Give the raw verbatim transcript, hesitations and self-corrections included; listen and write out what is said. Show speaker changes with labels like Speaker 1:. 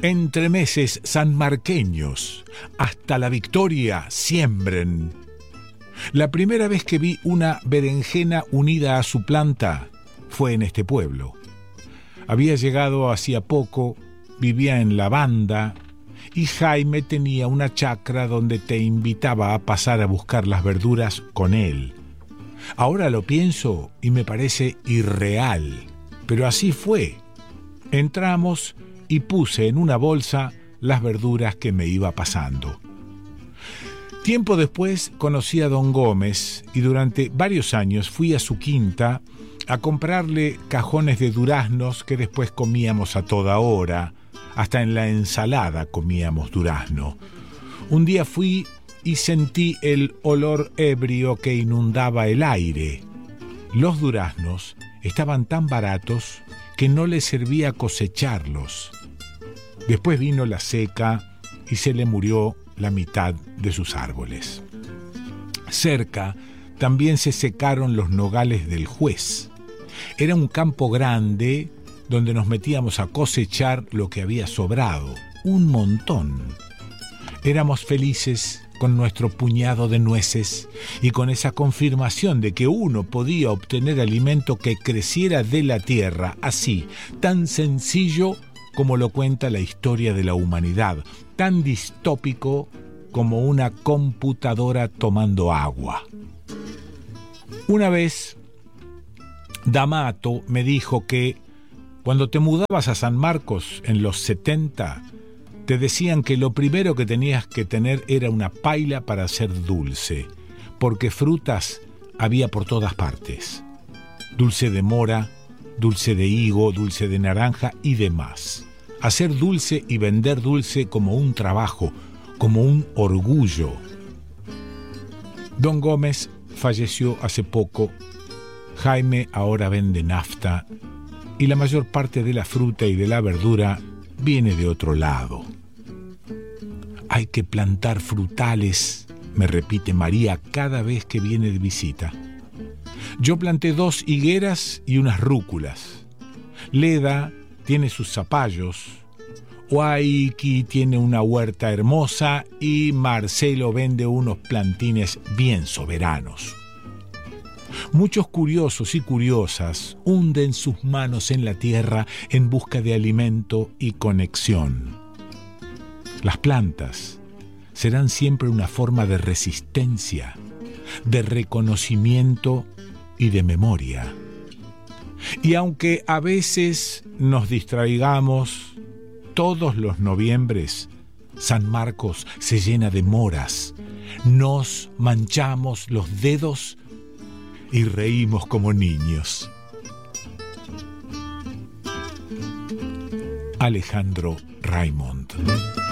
Speaker 1: Entremeses sanmarqueños, hasta la victoria siembren. La primera vez que vi una berenjena unida a su planta fue en este pueblo. Había llegado hacía poco, vivía en la banda, y Jaime tenía una chacra donde te invitaba a pasar a buscar las verduras con él. Ahora lo pienso y me parece irreal, pero así fue. Entramos y puse en una bolsa las verduras que me iba pasando. Tiempo después conocí a don Gómez y durante varios años fui a su quinta a comprarle cajones de duraznos que después comíamos a toda hora. Hasta en la ensalada comíamos durazno. Un día fui y sentí el olor ebrio que inundaba el aire. Los duraznos estaban tan baratos que no le servía cosecharlos. Después vino la seca y se le murió la mitad de sus árboles. Cerca también se secaron los nogales del juez. Era un campo grande donde nos metíamos a cosechar lo que había sobrado, un montón. Éramos felices con nuestro puñado de nueces y con esa confirmación de que uno podía obtener alimento que creciera de la tierra, así, tan sencillo como lo cuenta la historia de la humanidad, tan distópico como una computadora tomando agua. Una vez, D'Amato me dijo que cuando te mudabas a San Marcos en los setenta, te decían que lo primero que tenías que tener era una paila para hacer dulce, porque frutas había por todas partes. Dulce de mora, dulce de higo, dulce de naranja y demás. Hacer dulce y vender dulce como un trabajo, como un orgullo. Don Gómez falleció hace poco. Jaime ahora vende nafta y la mayor parte de la fruta y de la verdura viene de otro lado. Hay que plantar frutales, me repite María cada vez que viene de visita. Yo planté dos higueras y unas rúculas. Leda tiene sus zapallos. Waiki tiene una huerta hermosa y Marcelo vende unos plantines bien soberanos. Muchos curiosos y curiosas hunden sus manos en la tierra en busca de alimento y conexión. Las plantas serán siempre una forma de resistencia, de reconocimiento y de memoria. Y aunque a veces nos distraigamos, todos los noviembres San Marcos se llena de moras, nos manchamos los dedos y reímos como niños. Alejandro Raymond.